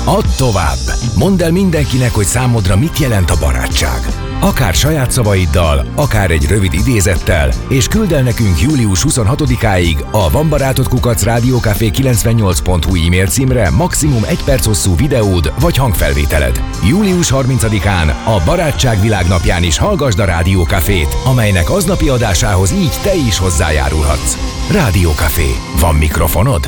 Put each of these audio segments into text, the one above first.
Add tovább! Mondd el mindenkinek, hogy számodra mit jelent a barátság. Akár saját szavaiddal, akár egy rövid idézettel, és küld el nekünk július 26-áig a vanbarátod@rádiókafé98.hu e-mail címre maximum 1 perc hosszú videód vagy hangfelvételed. Július 30-án a Barátság Világnapján is hallgasd a Rádiókafét, amelynek aznapi adásához így te is hozzájárulhatsz. Rádiókafé. Van mikrofonod?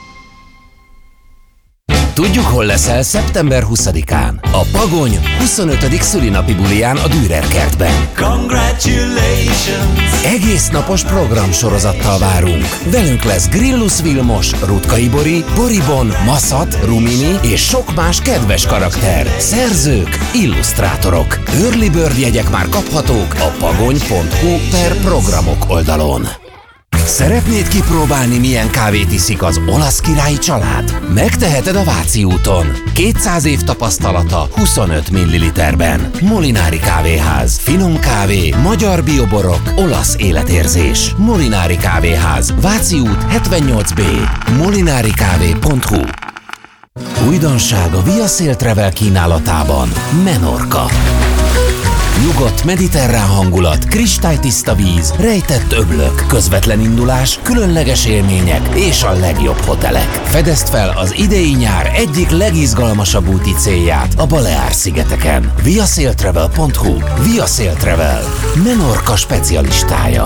Tudjuk, hol leszel szeptember 20-án? A Pagony 25. szülinapi buliján a Dürer kertben. Congratulations! Egész napos programsorozattal várunk. Velünk lesz Grillus Vilmos, Rutkay Bori, Boribon, Maszat, Rumini és sok más kedves karakter. Szerzők, illusztrátorok. Early Bird jegyek már kaphatók a pagony.hu/programok oldalon. Szeretnéd kipróbálni, milyen kávét iszik az olasz királyi család? Megteheted a Váci úton. 200 év tapasztalata 25 ml-ben. Molinári Kávéház. Finom kávé, magyar bioborok, olasz életérzés. Molinári Kávéház. Váci út 78B. molinarikávé.hu. Újdonság a Via Sail Travel kínálatában. Menorca. Nyugodt mediterrán hangulat, kristálytiszta víz, rejtett öblök, közvetlen indulás, különleges élmények és a legjobb hotelek. Fedezd fel az idei nyár egyik legizgalmasabb úti célját a Baleár-szigeteken. viasailtravel.hu. Via Sail Travel. Menorca specialistája.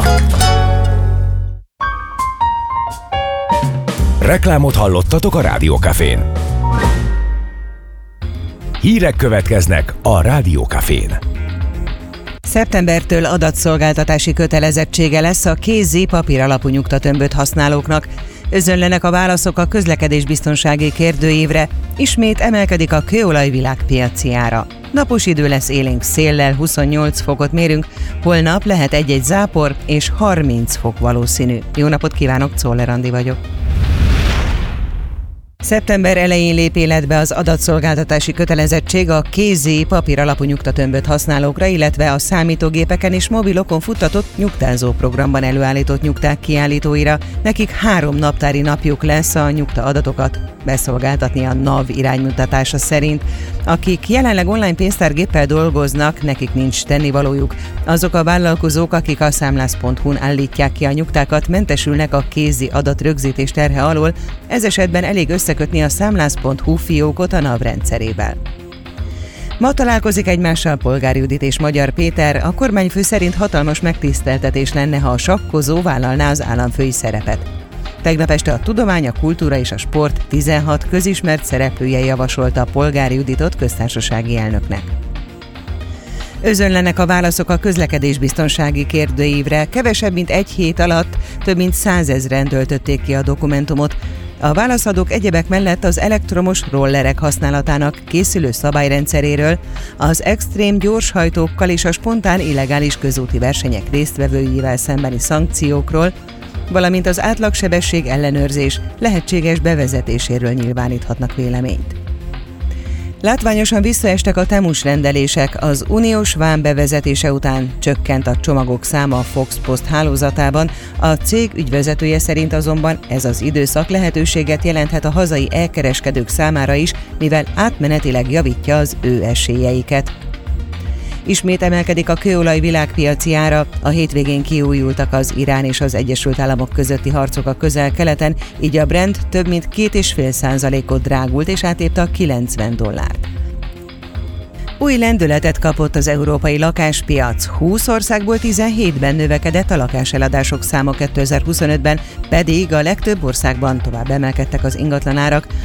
Reklámot hallottatok a Rádiókafén. Hírek következnek a Rádiókafén. Szeptembertől adatszolgáltatási kötelezettsége lesz a kézi papíralapú nyugtatömböt használóknak. Özönlenek a válaszok a közlekedésbiztonsági kérdőívre, ismét emelkedik a kőolaj világpiaci ára. Napos idő lesz, élénk széllel, 28 fokot mérünk, holnap lehet egy-egy zápor és 30 fok valószínű. Jó napot kívánok, Czoller Andi vagyok. Szeptember elején lép életbe az adatszolgáltatási kötelezettség a kézi papíralapú nyugtatömböt használókra, illetve a számítógépeken és mobilokon futtatott nyugtázó programban előállított nyugták kiállítóira. Nekik 3 naptári napjuk lesz a nyugta adatokat beszolgáltatni a NAV iránymutatása szerint. Akik jelenleg online pénztárgéppel dolgoznak, nekik nincs tennivalójuk. Azok a vállalkozók, akik a számlász.hu-n állítják ki a nyugtákat, mentesülnek a kézi adatrögzítés terhe alól, ez esetben elég összekötni a számlász.hu fiókot a NAV rendszerével. Ma találkozik egymással Polgár Judit és Magyar Péter, a kormányfő szerint hatalmas megtiszteltetés lenne, ha a sakkozó vállalná az államfői szerepet. Tegnap este a tudomány, a kultúra és a sport 16 közismert szereplője javasolta Polgár Juditot köztársasági elnöknek. Özönlenek a válaszok a közlekedésbiztonsági kérdőívre. Kevesebb mint egy hét alatt több mint 100 000-en töltötték ki a dokumentumot. A válaszadók egyebek mellett az elektromos rollerek használatának készülő szabályrendszeréről, az extrém gyorshajtókkal és a spontán illegális közúti versenyek résztvevőivel szembeni szankciókról, valamint az átlagsebesség ellenőrzés lehetséges bevezetéséről nyilváníthatnak véleményt. Látványosan visszaestek a Temus rendelések, az uniós vám bevezetése után csökkent a csomagok száma a Fox Post hálózatában, a cég ügyvezetője szerint azonban ez az időszak lehetőséget jelenthet a hazai elkereskedők számára is, mivel átmenetileg javítja az ő esélyeiket. Ismét emelkedik a kőolaj világpiaci ára, a hétvégén kiújultak az Irán és az Egyesült Államok közötti harcok a Közel-Keleten, így a Brent több mint 2,5%-ot drágult és átépte a $90. Új lendületet kapott az európai lakáspiac. 20 országból 17-ben növekedett a lakáseladások száma 2025-ben, pedig a legtöbb országban tovább emelkedtek az ingatlanárak.